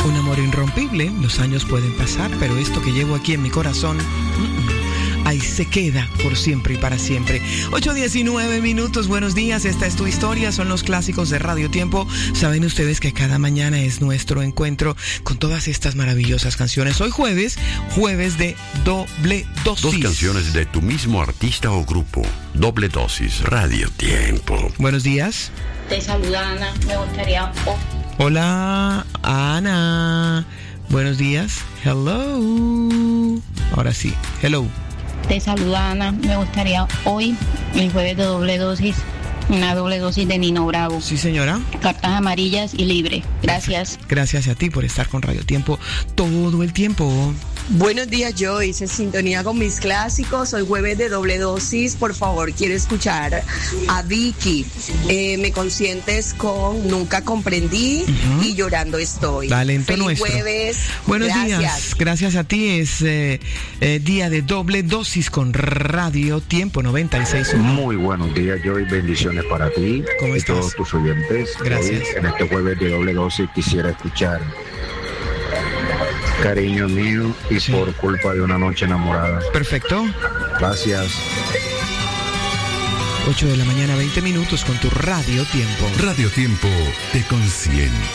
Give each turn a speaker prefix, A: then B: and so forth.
A: Un amor irrompible, los años pueden pasar, pero esto que llevo aquí en mi corazón, ahí se queda por siempre y para siempre. 8:19 minutos, buenos días, esta es tu historia, son los clásicos de Radio Tiempo. Saben ustedes que cada mañana es nuestro encuentro con todas estas maravillosas canciones. Hoy jueves de doble dosis.
B: Dos canciones de tu mismo artista o grupo. Doble dosis, Radio Tiempo.
A: Buenos días.
C: Te saluda Ana, me gustaría...
A: Hola, Ana. Buenos días. Hello. Ahora sí, hello.
C: Te saluda Ana, me gustaría hoy, el jueves de doble dosis, una doble dosis de Nino Bravo.
A: Sí, señora.
C: Cartas amarillas y libre. Gracias.
A: Gracias a ti por estar con Radio Tiempo todo el tiempo.
D: Buenos días, Joyce, en sintonía con mis clásicos. Hoy jueves de doble dosis. Por favor, quiero escuchar a Vicky. Me consientes con Nunca comprendí y Llorando estoy.
A: Talento
D: Feliz
A: nuestro.
D: Jueves.
A: Buenos
D: Gracias.
A: días. Gracias a ti. Es día de doble dosis con Radio Tiempo 96.1.
E: Muy buenos días, Joyce. Bendiciones para ti
A: ¿Cómo
E: y
A: estás?
E: todos tus oyentes.
A: Gracias.
E: Hoy, en este jueves de doble dosis quisiera escuchar Cariño mío y
A: Sí.
E: Por culpa de una noche enamorada.
A: Perfecto.
E: Gracias.
A: 8 de la mañana, 20 minutos con tu Radio Tiempo.
F: Radio Tiempo te consiente.